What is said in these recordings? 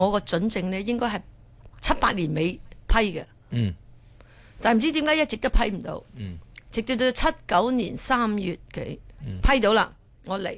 我個准證呢應該係78年尾批嘅，但係唔知點解一直都批唔到，直到79年3月幾批到啦，我嚟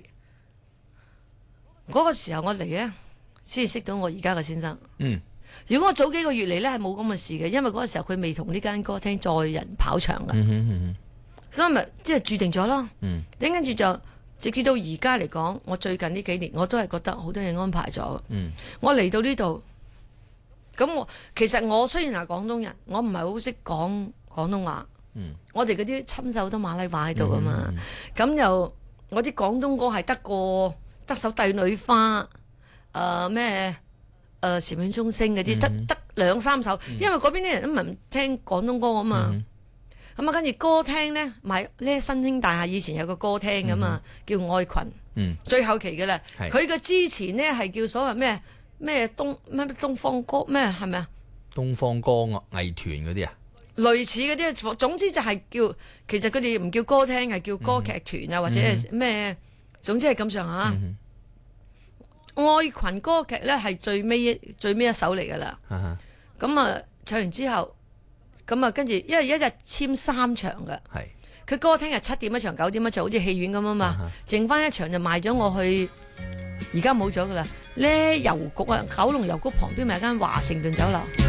嗰個時候我嚟呢，先識到我而家嘅先生。如果我早幾個月嚟呢，係冇咁嘅事嘅，因為嗰個時候佢未同呢間歌廳載人跑場嘅，所以咪即係注定咗咯。跟住就直至到而家嚟講，我最近呢幾年我都係覺得好多嘢安排咗。我嚟到呢度，咁其實我雖然係廣東人，我唔係好識講廣東話。我哋嗰啲侵手都馬拉話喺度噶嘛，咁又我啲廣東歌係得首帝女花，咩禪院鐘聲嗰啲，得2、3首，因為嗰邊啲人都唔係聽廣東歌啊嘛。咁啊，跟住歌廳咧，買呢新興大廈以前有個歌廳噶嘛，叫愛群，最後期嘅啦。佢嘅之前呢係叫所謂咩東方歌咩係咪啊？ 東方歌藝團嗰啲啊？ 類似嗰啲，總之就係叫，其實佢哋唔叫歌廳，係叫歌劇團啊，或者係咩，總之係咁上下。愛群歌劇咧係最尾一首嚟噶啦。咁啊唱完之後，咁啊跟住因為一日簽3場噶，佢歌廳係7點一場、9點一場，好似戲院咁啊嘛。剩翻一場就賣咗我去，而家冇咗噶啦。咧郵局啊，九龍郵局旁邊咪有間華盛頓酒樓。